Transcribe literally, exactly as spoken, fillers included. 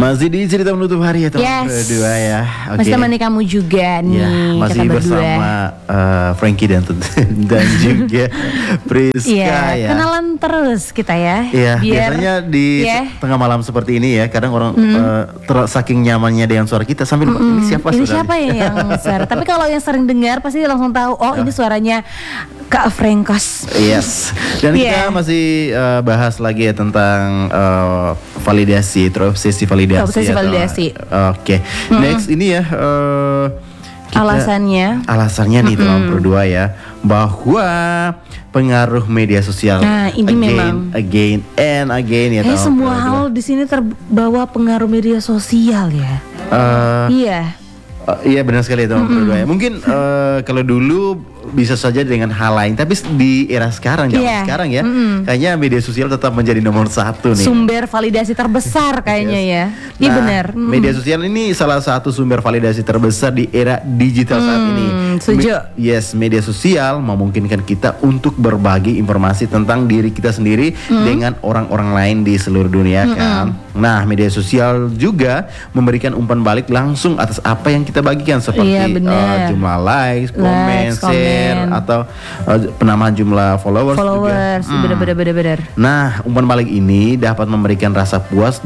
Masih di cerita menutup hari ya teman Yes. berdua ya. Oke. Masih temani kamu juga nih. Ya, masih kita berdua. bersama uh, Frankie dan dan juga Priska Iya, ya. kenalan terus kita ya. Iya, Biar- biasanya di Iya. tengah malam seperti ini ya, kadang orang uh, ter- saking nyamannya dengan suara kita sambil lupa, ini siapa ini saudara? siapa ya yang suara? Tapi kalau yang sering dengar pasti langsung tahu. Oh, ini suaranya Kak Frengkos. Yes. Dan kita Iya. masih uh, bahas lagi ya tentang uh, validasi, terobsesi validasi. Terobsesi atau- validasi. Oke. Next ini ya. Uh, kita- Alasannya. Alasannya nih teman berdua ya, bahwa pengaruh media sosial. Nah, ini again, memang. again and again ya. Eh, teman semua berdua. hal di sini terbawa pengaruh media sosial ya. Uh, Iya. Uh, iya benar sekali teman berdua ya. Mungkin uh, kalau dulu bisa saja dengan hal lain, tapi di era sekarang, zaman Iya. sekarang ya, kayaknya media sosial tetap menjadi nomor satu nih. Sumber validasi terbesar kayaknya ya. Iya Nah, benar. Mm. Media sosial ini salah satu sumber validasi terbesar di era digital saat ini. setuju. Me- yes, media sosial memungkinkan kita untuk berbagi informasi tentang diri kita sendiri dengan orang-orang lain di seluruh dunia kan. Nah, media sosial juga memberikan umpan balik langsung atas apa yang kita bagikan seperti Iya, benar. uh, jumlah likes, komen, Likes, share komen. atau uh, penambahan jumlah followers, Followers, juga. Hmm. benar-benar benar-benar. Nah, umpan balik ini dapat memberikan rasa puas